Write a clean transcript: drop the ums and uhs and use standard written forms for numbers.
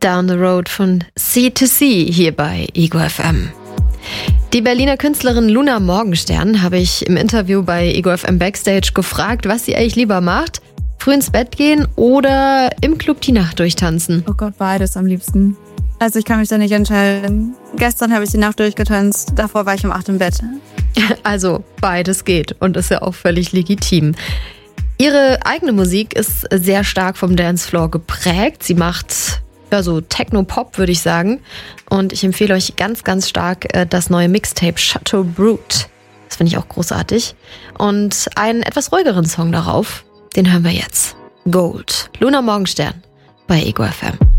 Down the Road von C2C hier bei Ego FM. Die Berliner Künstlerin Luna Morgenstern habe ich im Interview bei Ego FM Backstage gefragt, was sie eigentlich lieber macht. Früh ins Bett gehen oder im Club die Nacht durchtanzen? Oh Gott, beides am liebsten. Also ich kann mich da nicht entscheiden. Gestern habe ich die Nacht durchgetanzt, davor war ich um 8 im Bett. Also beides geht und ist ja auch völlig legitim. Ihre eigene Musik ist sehr stark vom Dancefloor geprägt. Sie macht so Techno-Pop, würde ich sagen. Und ich empfehle euch ganz, ganz stark das neue Mixtape Chateau Brut. Das finde ich auch großartig. Und einen etwas ruhigeren Song darauf, den hören wir jetzt. Gold. Luna Morgenstern bei Ego FM.